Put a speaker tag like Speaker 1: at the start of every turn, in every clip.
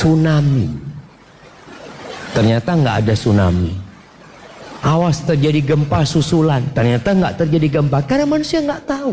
Speaker 1: tsunami. Ternyata nggak ada tsunami. Awas terjadi gempa susulan. Ternyata nggak terjadi gempa karena manusia nggak tahu.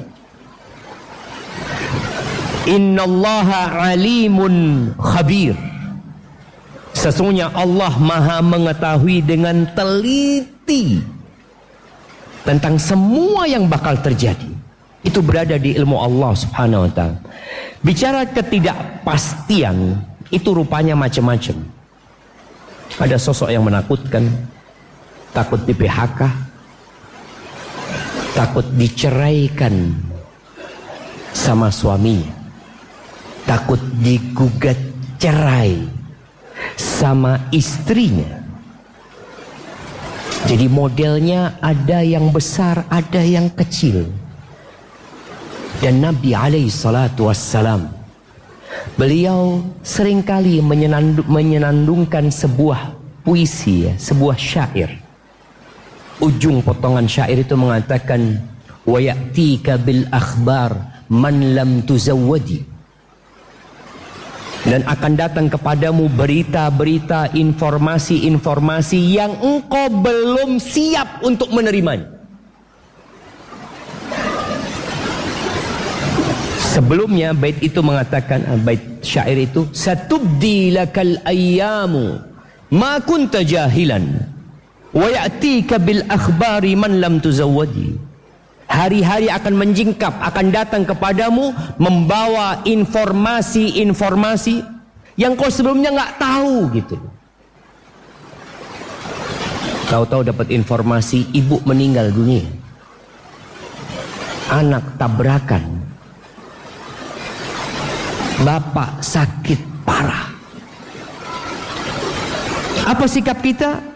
Speaker 1: Innallaha alimun khabir. Sesungguhnya Allah maha mengetahui dengan teliti tentang semua yang bakal terjadi. Itu berada di ilmu Allah subhanahu wa ta'ala. Bicara ketidakpastian, itu rupanya macam-macam. Ada sosok yang menakutkan, takut di PHK, takut diceraikan sama suaminya, takut digugat cerai sama istrinya. Jadi modelnya ada yang besar, ada yang kecil. Dan Nabi alaihi salatu wassalam, beliau seringkali menyenandungkan sebuah puisi, sebuah syair. Ujung potongan syair itu mengatakan, wa ya'tika bil akhbar man lam tuzawwadi. Dan akan datang kepadamu berita-berita, informasi-informasi yang engkau belum siap untuk menerimanya. Sebelumnya bait itu mengatakan, bait syair itu, satubdi lakal ayyamu ma kunta jahilan wa ya'tika bil akhbari man lam tuzawwadi. Hari-hari akan menjingkap, akan datang kepadamu membawa informasi-informasi yang kau sebelumnya nggak tahu gitu. Tahu-tahu dapat informasi ibu meninggal dunia, anak tabrakan, bapak sakit parah. Apa sikap kita?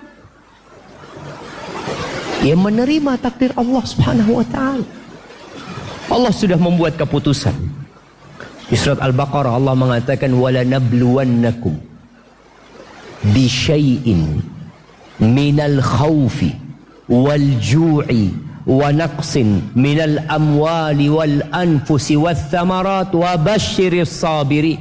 Speaker 1: Ya menerima takdir Allah subhanahu wa ta'ala. Allah sudah membuat keputusan. Di surat Al-Baqarah Allah mengatakan, وَلَنَبْلُوَنَّكُمْ بِشَيْءٍ مِنَ الْخَوْفِ وَالْجُوعِ وَنَقْصٍ مِنَ الْأَمْوَالِ وَالْأَنْفُسِ وَالثَّمَرَاتِ وَبَشِّرِ الصَّابِرِينَ.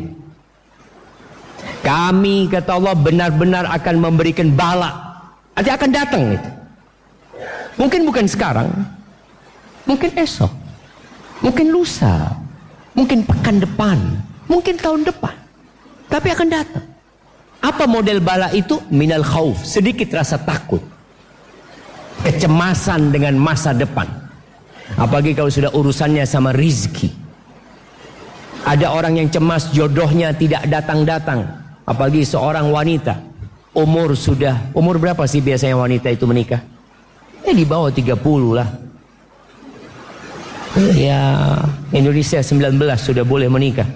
Speaker 1: Kami, kata Allah, benar-benar akan memberikan bala. Nanti akan datang itu. Mungkin bukan sekarang, mungkin esok, mungkin lusa, mungkin pekan depan, mungkin tahun depan, tapi akan datang. Apa model bala itu? Minal khauf, sedikit rasa takut, kecemasan dengan masa depan. Apalagi kalau sudah urusannya sama rizki. Ada orang yang cemas jodohnya tidak datang-datang. Apalagi seorang wanita, umur berapa sih biasanya wanita itu menikah? Di bawah 30 lah. Ya, Indonesia 19 sudah boleh menikah.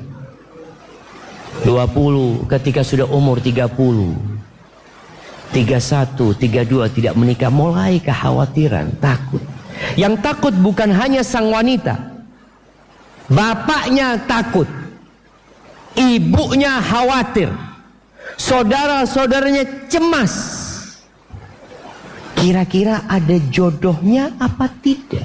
Speaker 1: 20 ketika sudah umur 30. 31, 32 tidak menikah, mulai kekhawatiran, takut. Yang takut bukan hanya sang wanita. Bapaknya takut. Ibunya khawatir. Saudara-saudaranya cemas. Kira-kira ada jodohnya apa tidak?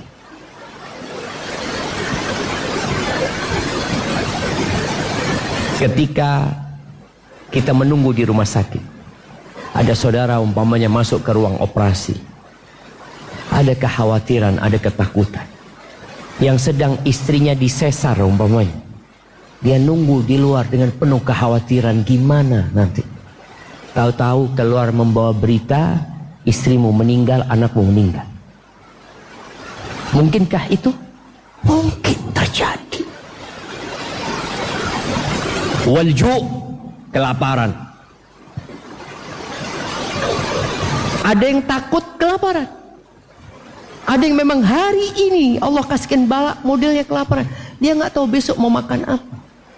Speaker 1: Ketika kita menunggu di rumah sakit, ada saudara umpamanya masuk ke ruang operasi, ada kekhawatiran, ada ketakutan. Yang sedang istrinya disesar umpamanya, dia nunggu di luar dengan penuh kekhawatiran, gimana nanti? Tahu-tahu keluar membawa berita, istrimu meninggal, anakmu meninggal. Mungkinkah itu? Mungkin terjadi. Walju', kelaparan. Ada yang takut kelaparan. Ada yang memang hari ini Allah kasihkan bala modelnya kelaparan. Dia nggak tahu besok mau makan apa.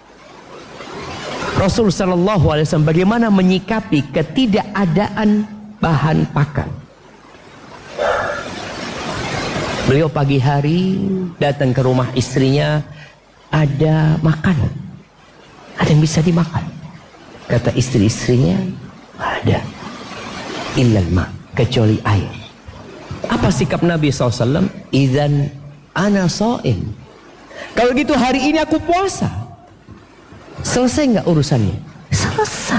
Speaker 1: Rasul sallallahu alaihi wasallam bagaimana menyikapi ketidakadaan bahan pakan. Beliau pagi hari datang ke rumah istrinya, ada makanan, ada yang bisa dimakan. Kata istri-istrinya, ada illal ma, kecuali air. Apa sikap Nabi SAW? Idzan ana shaim. Kalau gitu hari ini aku puasa. Selesai nggak urusannya? Selesai.